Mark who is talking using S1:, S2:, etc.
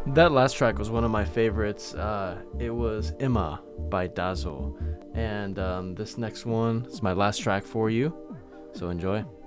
S1: That last track was one of my favorites. It was Emma by Dazzle. And this next one is my last track for you. So enjoy.